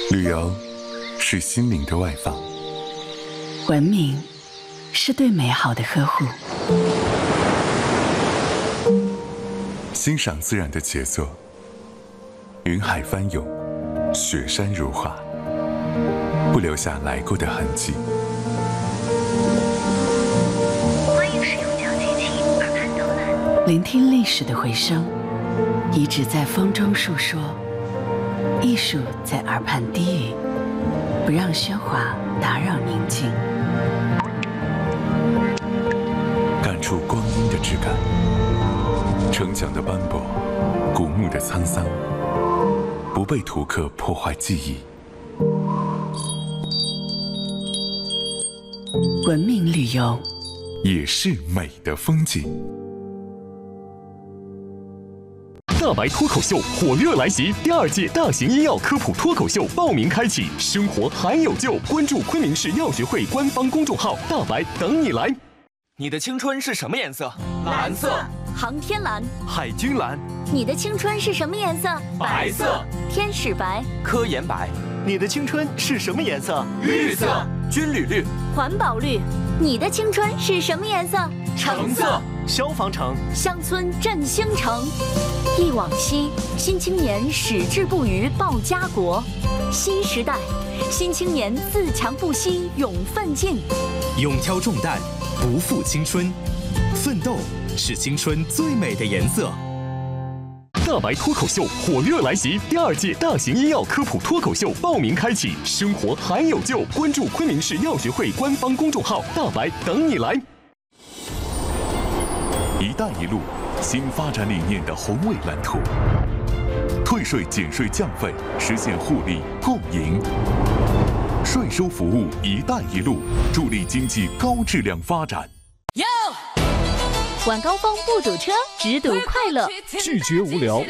旅游是心灵的外放， 文明是对美好的呵护， 欣赏自然的杰作，云海翻涌，雪山如画，不留下来过的痕迹。 欢迎使用脚机器耳畔导览， 聆听历史的回声，遗址在风中述说，艺术在耳畔低语，不让喧哗打扰宁静， 感触光阴的质感，城墙的斑驳，古墓的沧桑，不被图刻破坏记忆。 文明旅游也是美的风景。 大白脱口秀火热来袭，第2届大型医药科普脱口秀报名开启，生活还有救！关注昆明市药学会官方公众号“大白”，等你来。 你的青春是什么颜色？ 蓝色。航天蓝。 海军蓝。 你的青春是什么颜色？ 白色。 天使白。 科研白。 你的青春是什么颜色？ 绿色。军旅绿。 环保绿。你的青春是什么颜色？ 橙色。 消防橙。 乡村振兴城。忆往昔，新青年矢志不渝报家国；新时代，新青年自强不息勇奋进。 勇挑重担，不负青春，奋斗是青春最美的颜色。 大白脱口秀火热来袭，第2届大型医药科普脱口秀报名开启，生活还有救！关注昆明市药学会官方公众号“大白”，等你来。 一带一路新发展理念的宏伟蓝图，退税减税降费，实现互利共赢。税收服务一带一路，助力经济高质量发展。 晚高峰不堵车，只堵快乐。 拒绝无聊，